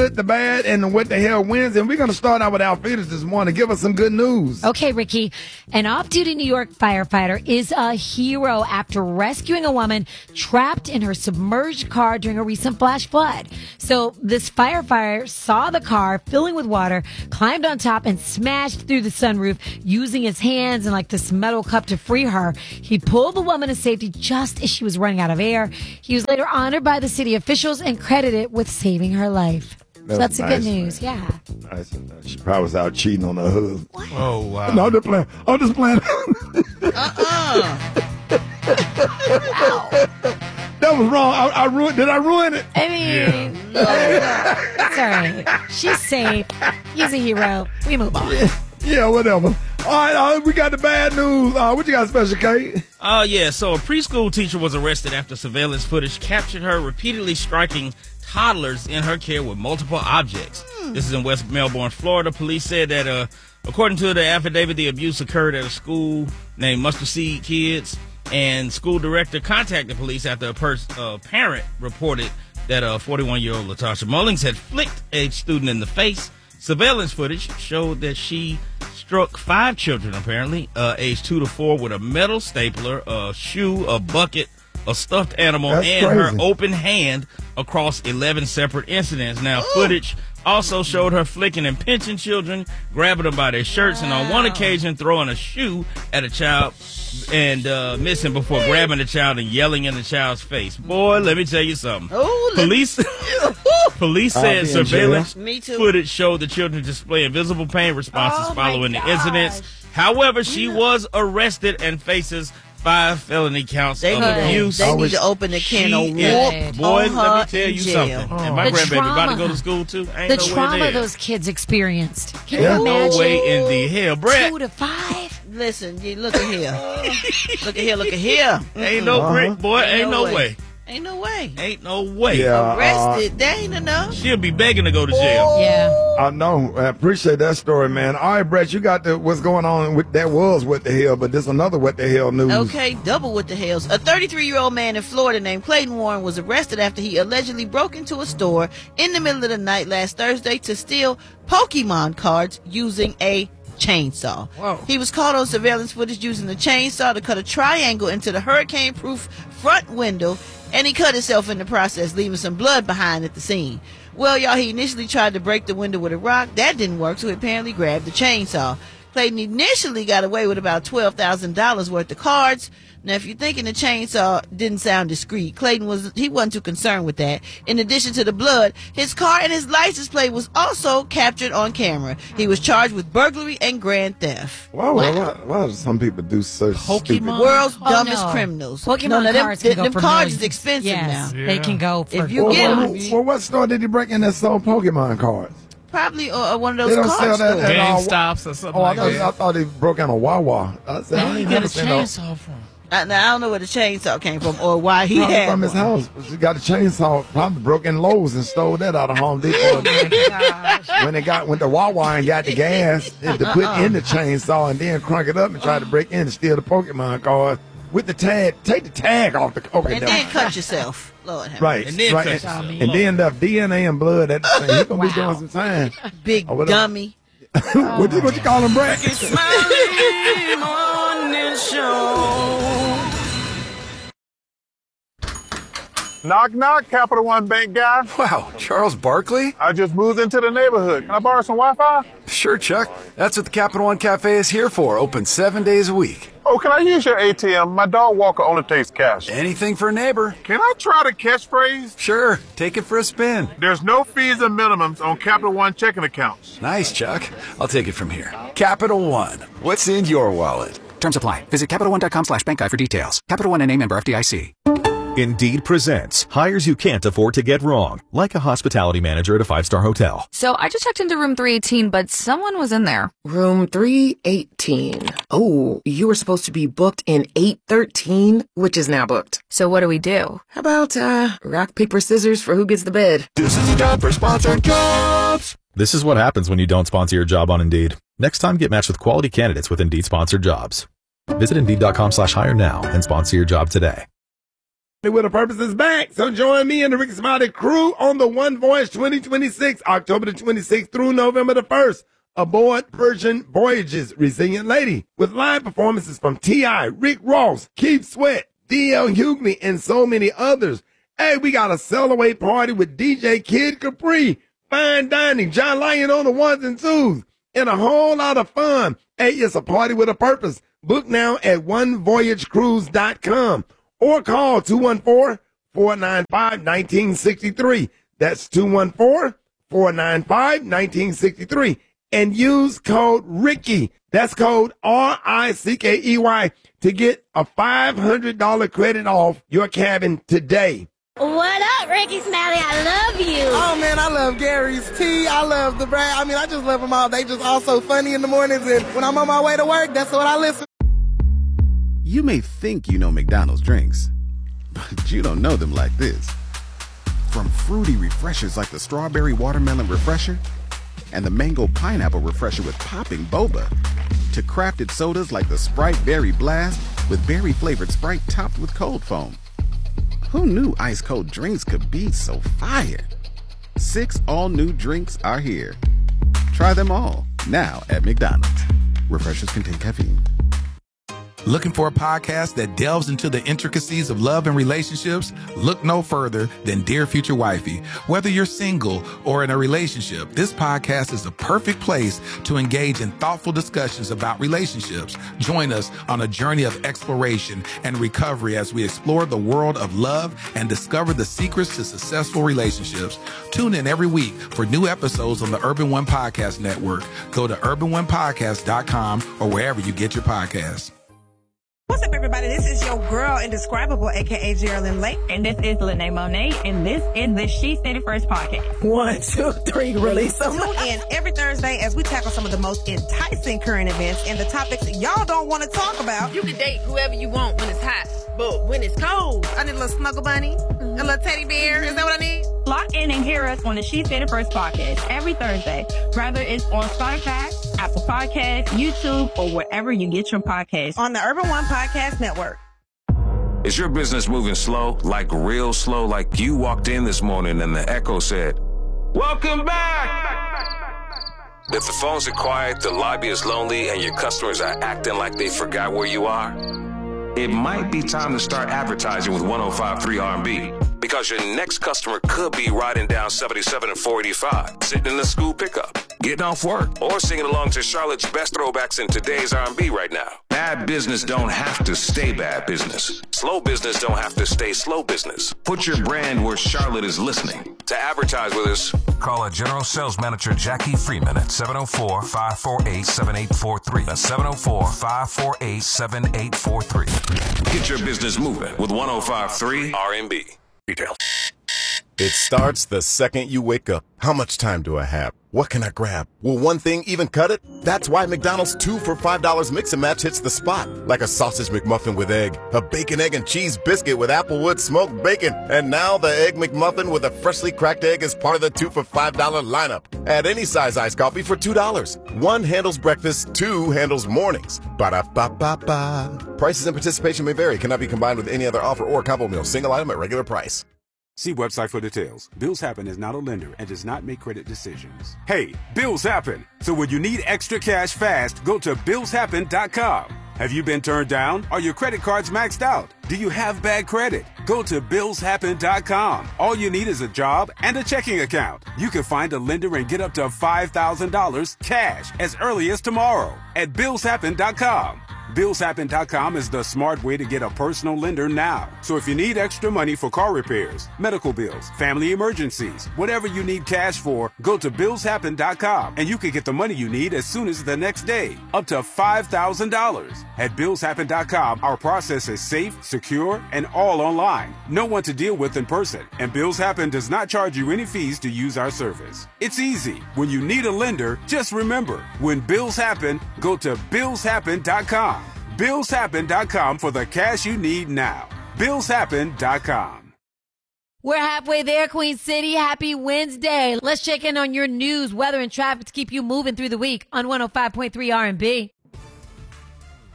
good, the bad, and the what the hell wins. And we're going to start out with Alphetus this morning. Give us some good news. Okay, Ricky. An off-duty New York firefighter is a hero after rescuing a woman trapped in her submerged car during a recent flash flood. So this firefighter saw the car filling with water, climbed on top, and smashed through the sunroof using his hands and like this metal cup to free her. He pulled the woman to safety just as she was running out of air. He was later honored by the city officials and credited with saving her life. So that's the good news, yeah. Nice. She probably was out cheating on her husband. What? Oh, wow. No, I'm just playing. That was wrong. Did I ruin it? I mean, it's all right. She's safe. He's a hero. We move on. Yeah, whatever. All right, we got the bad news. What you got special, Kate? Yeah, so a preschool teacher was arrested after surveillance footage captured her repeatedly striking toddlers in her care with multiple objects. This is in West Melbourne, Florida. Police said that, according to the affidavit, the abuse occurred at a school named Mustard Seed Kids, and school director contacted police after a parent reported that 41-year-old Latasha Mullings had flicked a student in the face. Surveillance footage showed that she struck 5 children, apparently, aged 2 to 4, with a metal stapler, a shoe, a bucket, a stuffed animal, That's and crazy. her open hand across 11 separate incidents. Now, footage also showed her flicking and pinching children, grabbing them by their shirts, and on one occasion throwing a shoe at a child and missing before grabbing the child and yelling in the child's face. Boy, let me tell you something. Police said surveillance footage showed the children displaying visible pain responses following the incidents. However, she was arrested and faces 5 felony counts of abuse. They need to open a can of whoop. Boy, let me tell you something. And my The grandbaby about to trauma. go to school too. Ain't The no way trauma there. those kids experienced. Can Yeah. you No imagine? way in the hell, Brett. 2 to 5? Listen, look at here. Look at here. Ain't no Brett, boy. Ain't no way. Ain't no way. Ain't no way. Yeah. Arrested. That ain't enough. She'll be begging to go to jail. Yeah. I know. I appreciate that story, man. All right, Brett, you got what's going on with that was what the hell, but there's another what the hell news. Okay, double what the hells. A 33-year-old man in Florida named Clayton Warren was arrested after he allegedly broke into a store in the middle of the night last Thursday to steal Pokemon cards using a chainsaw. Whoa. He was caught on surveillance footage using the chainsaw to cut a triangle into the hurricane-proof front window, and he cut himself in the process, leaving some blood behind at the scene. Well, y'all, he initially tried to break the window with a rock. That didn't work, so he apparently grabbed the chainsaw. Clayton initially got away with about $12,000 worth of cards. Now, if you're thinking the chainsaw didn't sound discreet, Clayton wasn't too concerned with that. In addition to the blood, his car and his license plate was also captured on camera. He was charged with burglary and grand theft. Why do some people do such stupid? World's Oh, dumbest no. criminals. Pokemon cards can go them for cards millions. is expensive Yes, now. they can go for If you get 'em, Well, what store did he break in that sold Pokemon cards? Probably one of They those don't card sell that stores. at all. GameStops or something Oh, like I that. thought he broke in a Wawa. I said, I ain't never seen no. from? Now, I don't know where the chainsaw came from or why he Probably had from his one. house. He got a chainsaw, probably broke in Lowe's and stole that out of Home Depot. When they went to Wawa and got the gas to put in the chainsaw and then crunk it up and try to break in and steal the Pokemon card with the tag. Take the tag off the And then cut yourself. Lord have Right, And then right. cut And, yourself. and then the DNA and blood at the same. He's gonna be doing some time. mercy. Big Oh, what dummy. what you call him, Brett? Knock, knock, Capital One Bank guy. Wow, Charles Barkley? I just moved into the neighborhood. Can I borrow some Wi-Fi? Sure, Chuck. That's what the Capital One Cafe is here for, open 7 days a week. Oh, can I use your ATM? My dog walker only takes cash. Anything for a neighbor. Can I try the catchphrase? Sure, take it for a spin. There's no fees and minimums on Capital One checking accounts. Nice, Chuck. I'll take it from here. Capital One. What's in your wallet? Terms apply. Visit CapitalOne.com/bankguide for details. Capital One and a member FDIC. Indeed presents hires you can't afford to get wrong, like a hospitality manager at a 5-star hotel. So I just checked into room 318, but someone was in there. Room 318. Oh, you were supposed to be booked in 813, which is now booked. So what do we do? How about, rock, paper, scissors for who gets the bed? This is a job for sponsored jobs. This is what happens when you don't sponsor your job on Indeed. Next time, get matched with quality candidates with Indeed sponsored jobs. Visit Indeed.com/hire now and sponsor your job today. With a Purpose is back. So join me and the Ricky Smiley crew on the One Voyage 2026, October the 26th through November the 1st. Aboard Persian Voyages Resilient Lady with live performances from T.I., Rick Ross, Keith Sweat, D.L. Hughley, and so many others. Hey, we got a sell-away party with DJ Kid Capri, fine dining, John Lyon on the ones and twos, and a whole lot of fun. Hey, it's a party with a purpose. Book now at onevoyagecruise.com or call 214-495-1963. That's 214-495-1963. And use code Ricky. That's code RICKEY to get a $500 credit off your cabin today. What up, Ricky Smiley? I love you. Oh, man, I love Gary's Tea. I love the brand. I mean, I just love them all. They just all so funny in the mornings. And when I'm on my way to work, that's what I listen. You may think you know McDonald's drinks, but you don't know them like this. From fruity refreshers like the Strawberry Watermelon Refresher and the Mango Pineapple Refresher with popping boba, to crafted sodas like the Sprite Berry Blast with berry-flavored Sprite topped with cold foam. Who knew ice-cold drinks could be so fire? 6 all-new drinks are here. Try them all, now at McDonald's. Refreshers contain caffeine. Looking for a podcast that delves into the intricacies of love and relationships? Look no further than Dear Future Wifey. Whether you're single or in a relationship, this podcast is the perfect place to engage in thoughtful discussions about relationships. Join us on a journey of exploration and recovery as we explore the world of love and discover the secrets to successful relationships. Tune in every week for new episodes on the Urban One Podcast Network. Go to urbanonepodcast.com or wherever you get your podcasts. What's up, everybody? This is your girl, Indescribable, a.k.a. Geraldine Lake. And this is Lene Monet, and this is the She Said It First podcast. 1, 2, 3, release them. Tune in every Thursday as we tackle some of the most enticing current events and the topics y'all don't want to talk about. You can date whoever you want when it's hot, but when it's cold, I need a little snuggle bunny, a little teddy bear. Is that what I need? Lock in and hear us on the She Said It First podcast every Thursday, whether it's on Spotify, Apple Podcasts, YouTube, or wherever you get your podcasts. On the Urban One Podcast Network. Is your business moving slow, like real slow, like you walked in this morning and the echo said, "Welcome back"? If the phones are quiet, the lobby is lonely, and your customers are acting like they forgot where you are, it might be time to start advertising with 105.3 R&B. Because your next customer could be riding down 77 and 485, sitting in the school pickup, getting off work, or singing along to Charlotte's best throwbacks in today's R&B right now. Bad business don't have to stay bad business. Slow business don't have to stay slow business. Put your brand where Charlotte is listening. To advertise with us, call our General Sales Manager Jackie Freeman at 704-548-7843. That's 704-548-7843. Get your business moving with 105.3 R&B. Details. It starts the second you wake up. How much time do I have? What can I grab? Will one thing even cut it? That's why McDonald's 2 for $5 Mix and Match hits the spot. Like a sausage McMuffin with egg, a bacon, egg, and cheese biscuit with Applewood smoked bacon, and now the Egg McMuffin with a freshly cracked egg is part of the 2 for $5 lineup. Add any size iced coffee for $2. 1 handles breakfast, 2 handles mornings. Ba-da-ba-ba-ba. Prices and participation may vary. Cannot be combined with any other offer or combo meal. Single item at regular price. See website for details. Bills Happen is not a lender and does not make credit decisions. Hey, bills happen. So when you need extra cash fast, go to billshappen.com. Have you been turned down? Are your credit cards maxed out? Do you have bad credit? Go to billshappen.com. All you need is a job and a checking account. You can find a lender and get up to $5,000 cash as early as tomorrow at billshappen.com. BillsHappen.com is the smart way to get a personal lender now. So if you need extra money for car repairs, medical bills, family emergencies, whatever you need cash for, go to BillsHappen.com and you can get the money you need as soon as the next day, up to $5,000. At BillsHappen.com, our process is safe, secure, and all online. No one to deal with in person, and Bills Happen does not charge you any fees to use our service. It's easy. When you need a lender, just remember, when bills happen, go to BillsHappen.com. BillsHappen.com for the cash you need now. BillsHappen.com. We're halfway there, Queen City. Happy Wednesday. Let's check in on your news, weather, and traffic to keep you moving through the week on 105.3 R&B.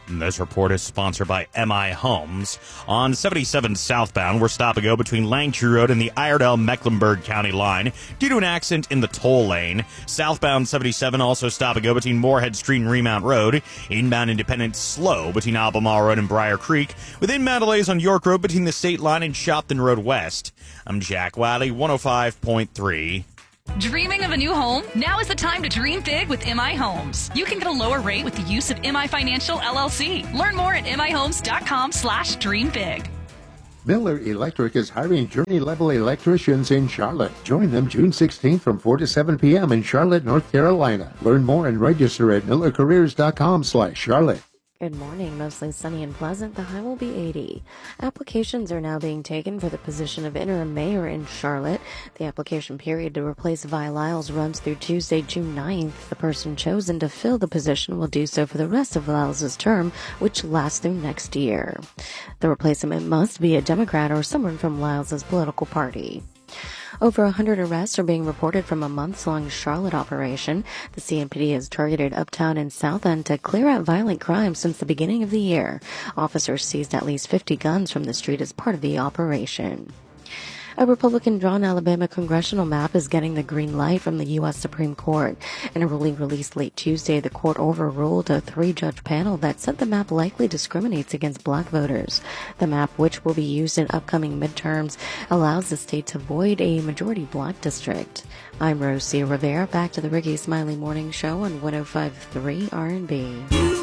This report is sponsored by MI Homes. On 77 southbound, we're stop and go between Langtree Road and the Iredell-Mecklenburg County line due to an accident in the toll lane. Southbound 77 also stop and go between Moorhead Street and Remount Road. Inbound Independence slow between Albemarle Road and Briar Creek, with inbound delays on York Road between the State Line and Shopton Road West. I'm Jack Wiley, 105.3. Dreaming of a new home? Now is the time to dream big with MI Homes. You can get a lower rate with the use of MI Financial LLC. Learn more at mihomes.com/dreambig. Miller Electric is hiring journey-level electricians in Charlotte. Join them June 16th from 4 to 7 p.m. in Charlotte, North Carolina. Learn more and register at millercareers.com/Charlotte. Good morning. Mostly sunny and pleasant. The high will be 80. Applications are now being taken for the position of interim mayor in Charlotte. The application period to replace Vi Lyles runs through Tuesday, June 9th. The person chosen to fill the position will do so for the rest of Lyles' term, which lasts through next year. The replacement must be a Democrat or someone from Lyles' political party. Over 100 arrests are being reported from a months-long Charlotte operation. The CMPD has targeted Uptown and South End to clear out violent crime since the beginning of the year. Officers seized at least 50 guns from the street as part of the operation. A Republican-drawn Alabama congressional map is getting the green light from the U.S. Supreme Court. In a ruling released late Tuesday, the court overruled a 3-judge panel that said the map likely discriminates against black voters. The map, which will be used in upcoming midterms, allows the state to void a majority black district. I'm Rosie Rivera. Back to the Ricky Smiley Morning Show on 105.3 R&B.